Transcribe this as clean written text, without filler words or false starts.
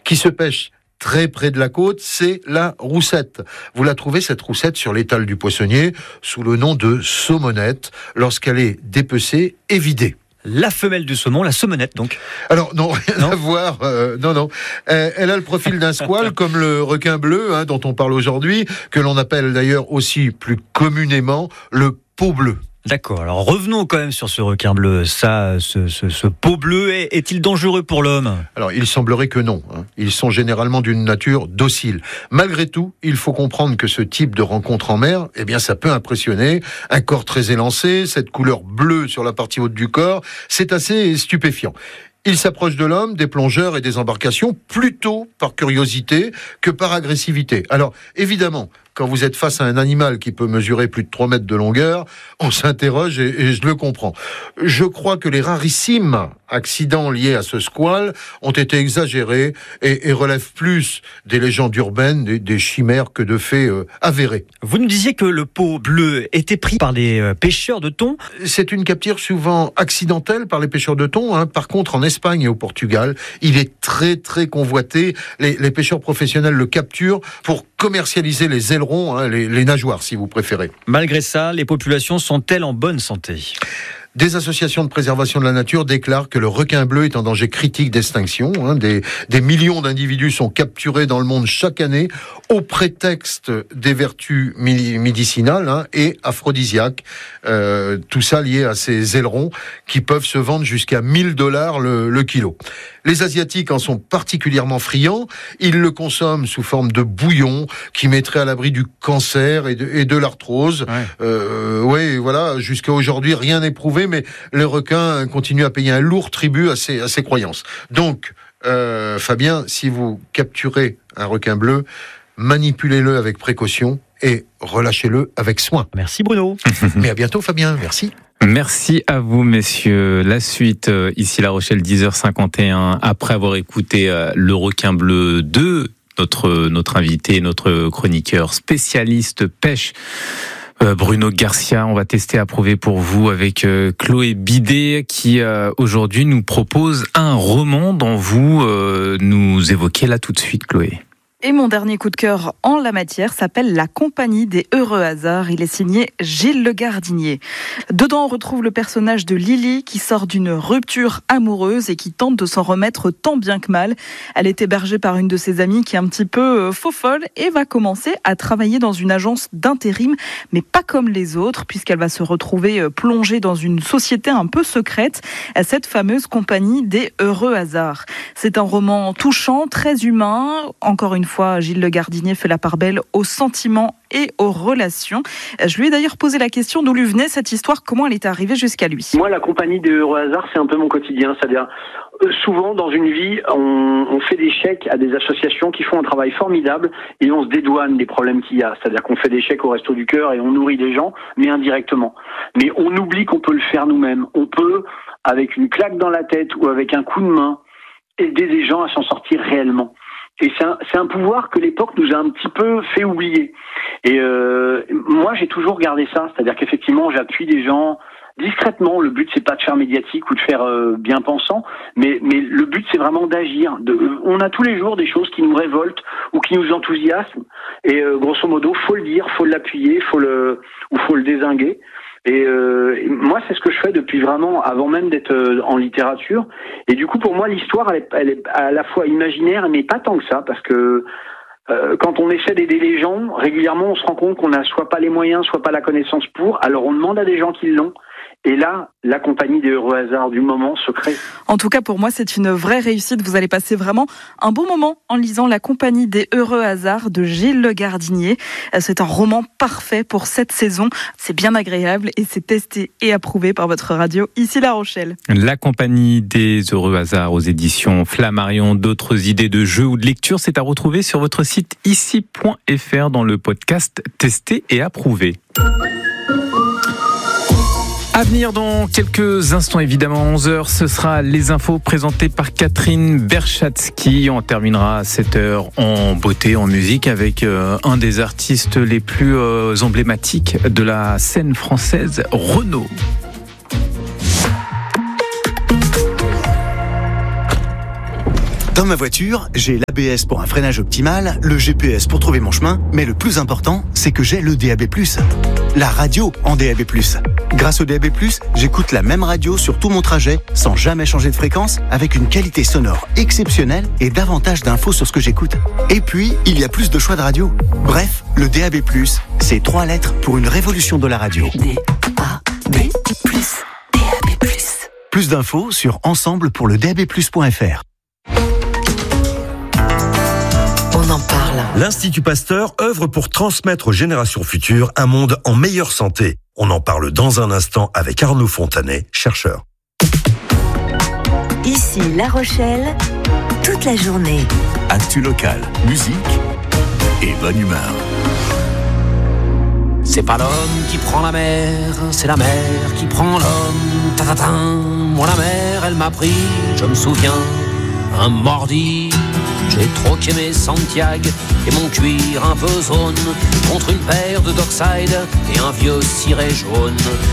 qui se pêche très près de la côte, c'est la roussette. Vous la trouvez, cette roussette, sur l'étal du poissonnier, sous le nom de saumonette, lorsqu'elle est dépecée et vidée. La femelle du saumon, la saumonette donc. Alors non, rien à voir. Non. Elle a le profil d'un squale comme le requin bleu, dont on parle aujourd'hui, que l'on appelle d'ailleurs aussi plus communément le peau bleue. D'accord, alors revenons quand même sur ce requin bleu. Ce peau bleu, est-il dangereux pour l'homme ? Alors, il semblerait que non. Ils sont généralement d'une nature docile. Malgré tout, il faut comprendre que ce type de rencontre en mer, ça peut impressionner. Un corps très élancé, cette couleur bleue sur la partie haute du corps, c'est assez stupéfiant. Il s'approche de l'homme, des plongeurs et des embarcations, plutôt par curiosité que par agressivité. Alors, évidemment, quand vous êtes face à un animal qui peut mesurer plus de 3 mètres de longueur, on s'interroge et je le comprends. Je crois que les rarissimes accidents liés à ce squale ont été exagérés et relèvent plus des légendes urbaines, des chimères que de faits avérés. Vous nous disiez que le peau bleu était pris par des pêcheurs de thon ? C'est une capture souvent accidentelle par les pêcheurs de thon. Par contre, en Espagne et au Portugal, il est très très convoité. Les pêcheurs professionnels le capturent pour commercialiser les ailerons, les nageoires si vous préférez. Malgré ça, les populations sont-elles en bonne santé ? Des associations de préservation de la nature déclarent que le requin bleu est en danger critique d'extinction. Des millions d'individus sont capturés dans le monde chaque année au prétexte des vertus médicinales et aphrodisiaques. Tout ça lié à ces ailerons qui peuvent se vendre jusqu'à $1000 le kilo. Les Asiatiques en sont particulièrement friands. Ils le consomment sous forme de bouillon qui mettrait à l'abri du cancer et de l'arthrose. Voilà. Jusqu'à aujourd'hui, rien n'est prouvé, mais les requins continuent à payer un lourd tribut à ces croyances. Donc, Fabien, si vous capturez un requin bleu, manipulez-le avec précaution et relâchez-le avec soin. Merci Bruno. Mais à bientôt Fabien, merci. Merci à vous messieurs. La suite, ici La Rochelle, 10h51, après avoir écouté le requin bleu 2, notre invité, notre chroniqueur spécialiste pêche, Bruno Garcia. On va tester, approuver pour vous avec Chloé Bidet qui aujourd'hui nous propose un roman dont vous nous évoquez là tout de suite, Chloé. Et mon dernier coup de cœur en la matière s'appelle La Compagnie des Heureux Hasards. Il est signé Gilles Le Gardinier. Dedans, on retrouve le personnage de Lily qui sort d'une rupture amoureuse et qui tente de s'en remettre tant bien que mal. Elle est hébergée par une de ses amies qui est un petit peu faux-folle et va commencer à travailler dans une agence d'intérim, mais pas comme les autres, puisqu'elle va se retrouver plongée dans une société un peu secrète, cette fameuse Compagnie des Heureux Hasards. C'est un roman touchant, très humain. Encore une fois, Gilles Le Gardinier fait la part belle aux sentiments et aux relations. Je lui ai d'ailleurs posé la question d'où lui venait cette histoire, comment elle est arrivée jusqu'à lui. Moi, la Compagnie des Heureux Hasards, c'est un peu mon quotidien. C'est-à-dire, souvent dans une vie, on fait des chèques à des associations qui font un travail formidable et on se dédouane des problèmes qu'il y a. C'est-à-dire qu'on fait des chèques au Resto du Cœur et on nourrit des gens, mais indirectement. Mais on oublie qu'on peut le faire nous-mêmes. On peut, avec une claque dans la tête ou avec un coup de main, aider des gens à s'en sortir réellement. Et c'est un pouvoir que l'époque nous a un petit peu fait oublier. Et moi, j'ai toujours gardé ça. C'est-à-dire qu'effectivement, j'appuie des gens discrètement. Le but, c'est pas de faire médiatique ou de faire bien pensant, mais le but, c'est vraiment d'agir. On a tous les jours des choses qui nous révoltent ou qui nous enthousiasment. Et grosso modo, faut le dire, faut l'appuyer, faut le dézinguer. Et moi, c'est ce que je fais depuis vraiment avant même d'être en littérature. Et du coup, pour moi, l'histoire, elle est à la fois imaginaire, mais pas tant que ça, parce que quand on essaie d'aider les gens, régulièrement, on se rend compte qu'on n'a soit pas les moyens, soit pas la connaissance pour. Alors, on demande à des gens qui l'ont. Et là, la Compagnie des Heureux Hasards du moment se crée. En tout cas, pour moi, c'est une vraie réussite. Vous allez passer vraiment un bon moment en lisant La Compagnie des Heureux Hasards de Gilles Le Gardinier. C'est un roman parfait pour cette saison. C'est bien agréable et c'est testé et approuvé par votre radio ici La Rochelle. La Compagnie des Heureux Hasards aux éditions Flammarion. D'autres idées de jeux ou de lecture, c'est à retrouver sur votre site ici.fr dans le podcast Testé et approuvé. À venir dans quelques instants, évidemment, 11h, ce sera les infos présentées par Catherine Berchatsky. On terminera à 7h en beauté, en musique, avec un des artistes les plus emblématiques de la scène française, Renaud. Dans ma voiture, j'ai l'ABS pour un freinage optimal, le GPS pour trouver mon chemin, mais le plus important, c'est que j'ai le DAB+. La radio en DAB+. Grâce au DAB+, j'écoute la même radio sur tout mon trajet, sans jamais changer de fréquence, avec une qualité sonore exceptionnelle et davantage d'infos sur ce que j'écoute. Et puis, il y a plus de choix de radio. Bref, le DAB+, c'est 3 lettres pour une révolution de la radio. DAB+, DAB+. Plus d'infos sur ensemble-pour-le-DAB+.fr. On en parle. L'Institut Pasteur œuvre pour transmettre aux générations futures un monde en meilleure santé. On en parle dans un instant avec Arnaud Fontanet, chercheur. Ici La Rochelle, toute la journée. Actu local, musique et bonne humeur. C'est pas l'homme qui prend la mer, c'est la mer qui prend l'homme. Ta-ta-tin. Moi la mer, elle m'a pris, je me souviens, un mordi. J'ai troqué mes Santiago et mon cuir un peu zone contre une paire de Dockside et un vieux ciré jaune.